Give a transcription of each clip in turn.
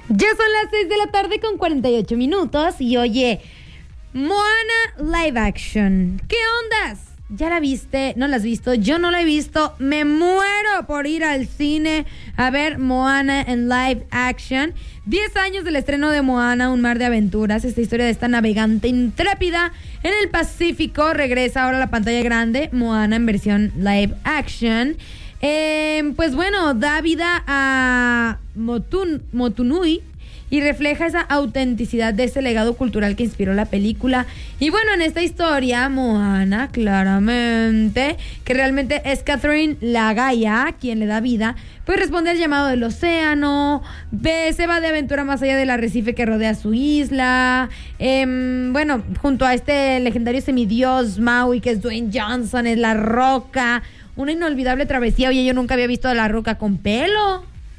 Ya son las 6 de la tarde con 48 minutos y oye, Moana Live Action, ¿qué ondas? ¿Ya la viste? ¿No la has visto? Yo no la he visto. Me muero por ir al cine a ver Moana en Live Action. 10 años del estreno de Moana, un mar de aventuras. Esta historia de esta navegante intrépida en el Pacífico regresa ahora a la pantalla grande. Moana en versión Live Action. Pues bueno, da vida a Motunui y refleja esa autenticidad de ese legado cultural que inspiró la película. Y bueno, en esta historia, Moana, claramente, que realmente es Catherine la Gaia quien le da vida, pues responde al llamado del océano, se va de aventura más allá del arrecife que rodea su isla. Bueno, junto a este legendario semidios Maui, que es Dwayne Johnson, es La Roca. Una inolvidable travesía. Oye, yo nunca había visto a La Roca con pelo.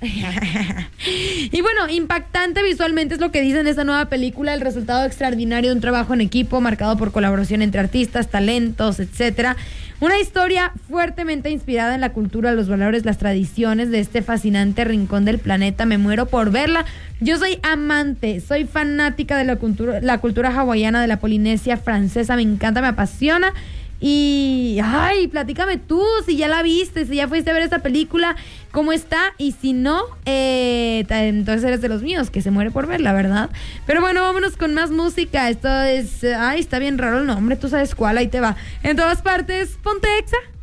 Y bueno, impactante visualmente es lo que dicen de esta nueva película. El resultado extraordinario de un trabajo en equipo marcado por colaboración entre artistas, talentos, etcétera. Una historia fuertemente inspirada en la cultura, los valores, las tradiciones de este fascinante rincón del planeta. Me muero por verla. Yo soy amante, soy fanática de la cultura hawaiana, de la Polinesia francesa. Me encanta, me apasiona. Y, ay, platícame tú, si ya la viste, si ya fuiste a ver esta película, cómo está, y si no, entonces eres de los míos, que se muere por verla, ¿verdad? Pero bueno, vámonos con más música. Esto es, ay, está bien raro el nombre, tú sabes cuál, ahí te va. En todas partes, ponte Exa.